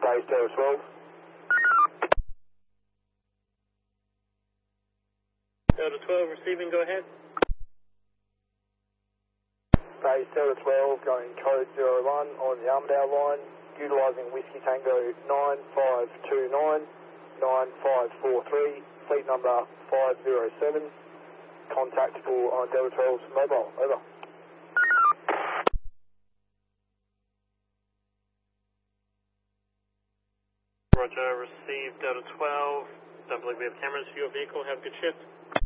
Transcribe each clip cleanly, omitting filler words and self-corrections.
Base Delta 12. Delta 12 receiving, go ahead. Base Delta 12 going code 01 on the Armadale line, utilising Whiskey Tango 9529 9543, fleet number 507, contactable on Delta 12's mobile, over. Roger, received Delta 12. Don't believe we have cameras for your vehicle. Have a good shift.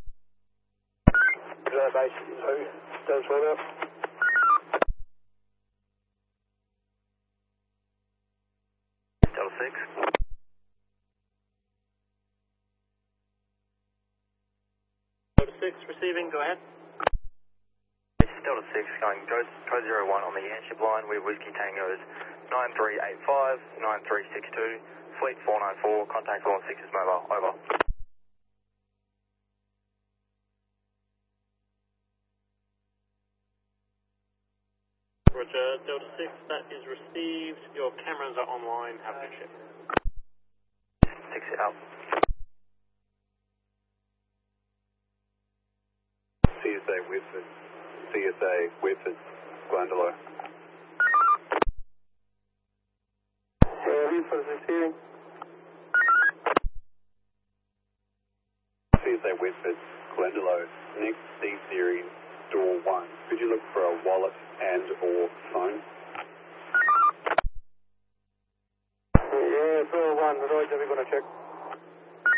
Base 2, Delta 12 out. Delta 6. Delta 6 receiving, go ahead. Delta 6 going code 01 on the airship line with Whiskey Tango's 9385 9362, fleet 494, contact on 6's mobile, over. Roger, Delta 6, that is received. Your cameras are online. Have a good shift. 6 out. CSA Whitford, CSA Whitford, Glendalough. Whitford receiving. CSA Whitford, Glendalough, next C-Series, door 1. Could you look for a wallet and or phone? Yeah, door 1, right, we're going to check.